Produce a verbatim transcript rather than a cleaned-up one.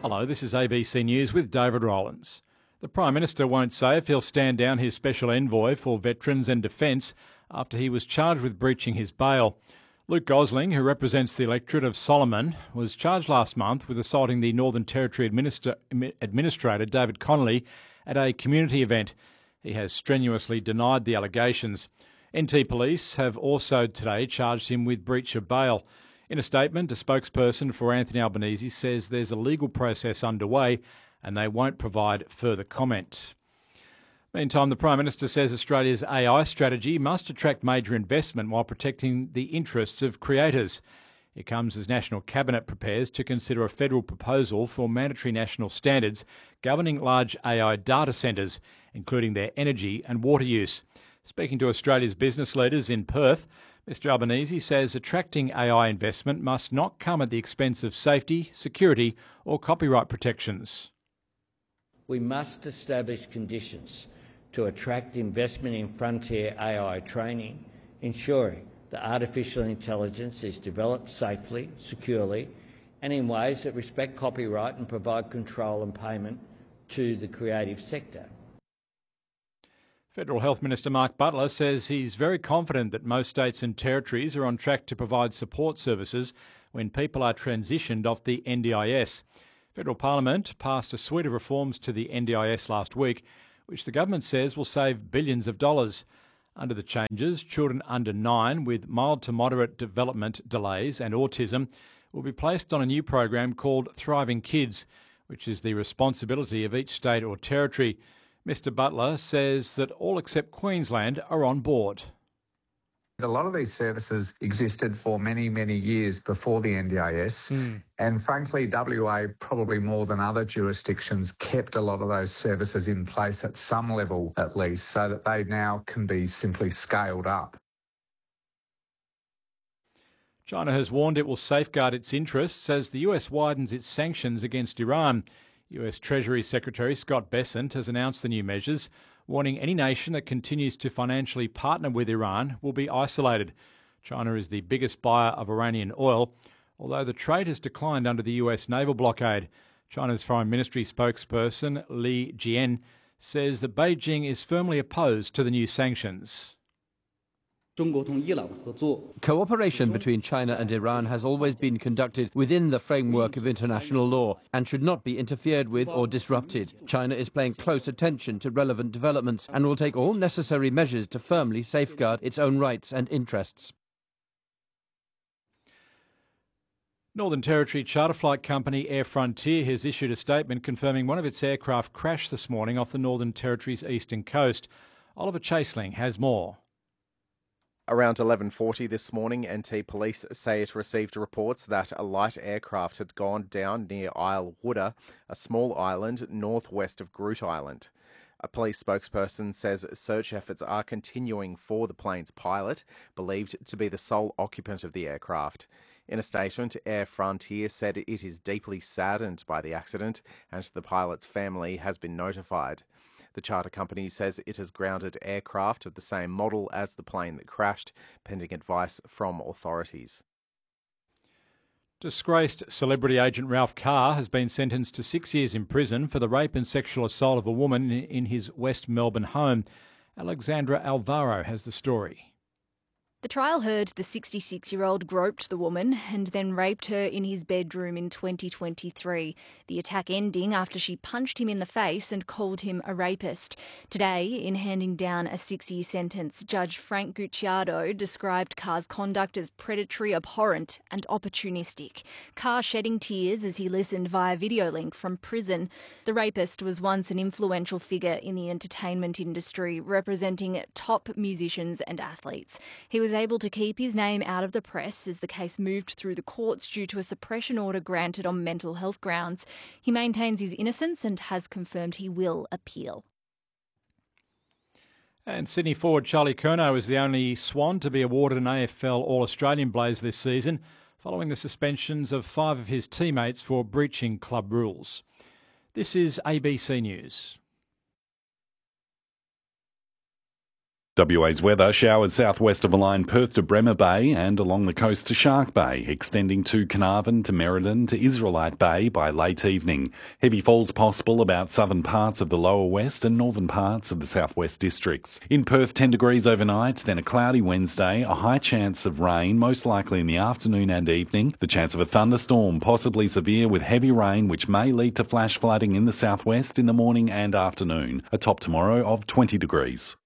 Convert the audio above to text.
Hello, this is A B C News with David Rowlands. The Prime Minister won't say if he'll stand down his special envoy for veterans and defence after he was charged with breaching his bail. Luke Gosling, who represents the electorate of Solomon, was charged last month with assaulting the Northern Territory Administra- Administrator David Connolly at a community event. He has strenuously denied the allegations. N T Police have also today charged him with breach of bail. In a statement, a spokesperson for Anthony Albanese says there's a legal process underway and they won't provide further comment. Meantime, the Prime Minister says Australia's A I strategy must attract major investment while protecting the interests of creators. It comes as National Cabinet prepares to consider a federal proposal for mandatory national standards governing large A I data centres, including their energy and water use. Speaking to Australia's business leaders in Perth, Mr Albanese says attracting A I investment must not come at the expense of safety, security or copyright protections. We must establish conditions to attract investment in frontier A I training, ensuring that artificial intelligence is developed safely, securely and in ways that respect copyright and provide control and payment to the creative sector. Federal Health Minister Mark Butler says he's very confident that most states and territories are on track to provide support services when people are transitioned off the N D I S. Federal Parliament passed a suite of reforms to the N D I S last week, which the government says will save billions of dollars. Under the changes, children under nine with mild to moderate development delays and autism will be placed on a new program called Thriving Kids, which is the responsibility of each state or territory. Mr Butler says that all except Queensland are on board. A lot of these services existed for many, many years before the N D I S. Mm. And frankly, W A, probably more than other jurisdictions, kept a lot of those services in place at some level at least, so that they now can be simply scaled up. China has warned it will safeguard its interests as the U S widens its sanctions against Iran. U S Treasury Secretary Scott Bessent has announced the new measures, warning any nation that continues to financially partner with Iran will be isolated. China is the biggest buyer of Iranian oil, although the trade has declined under the U S naval blockade. China's Foreign Ministry spokesperson Li Jian says that Beijing is firmly opposed to the new sanctions. Cooperation between China and Iran has always been conducted within the framework of international law and should not be interfered with or disrupted. China is paying close attention to relevant developments and will take all necessary measures to firmly safeguard its own rights and interests. Northern Territory charter flight company Air Frontier has issued a statement confirming one of its aircraft crashed this morning off the Northern Territory's eastern coast. Oliver Chaseling has more. Around eleven forty this morning, N T Police say it received reports that a light aircraft had gone down near Isle Wooder, a small island northwest of Groot Island. A police spokesperson says search efforts are continuing for the plane's pilot, believed to be the sole occupant of the aircraft. In a statement, Air Frontier said it is deeply saddened by the accident and the pilot's family has been notified. The charter company says it has grounded aircraft of the same model as the plane that crashed, pending advice from authorities. Disgraced celebrity agent Ralph Carr has been sentenced to six years in prison for the rape and sexual assault of a woman in his West Melbourne home. Alexandra Alvaro has the story. The trial heard the sixty-six-year-old groped the woman and then raped her in his bedroom in twenty twenty-three, the attack ending after she punched him in the face and called him a rapist. Today, in handing down a six-year sentence, Judge Frank Gucciardo described Carr's conduct as predatory, abhorrent and opportunistic. Carr shedding tears as he listened via video link from prison. The rapist was once an influential figure in the entertainment industry, representing top musicians and athletes. He was able to keep his name out of the press as the case moved through the courts due to a suppression order granted on mental health grounds. He maintains his innocence and has confirmed he will appeal. And Sydney forward Charlie Curnow is the only Swan to be awarded an A F L All-Australian blaze this season, following the suspensions of five of his teammates for breaching club rules. This is A B C News. W A's weather: showers southwest of the line, Perth to Bremer Bay and along the coast to Shark Bay, extending to Carnarvon to Merredin to Israelite Bay by late evening. Heavy falls possible about southern parts of the lower west and northern parts of the southwest districts. In Perth, ten degrees overnight, then a cloudy Wednesday, a high chance of rain, most likely in the afternoon and evening. The chance of a thunderstorm, possibly severe with heavy rain, which may lead to flash flooding in the southwest in the morning and afternoon. A top tomorrow of twenty degrees.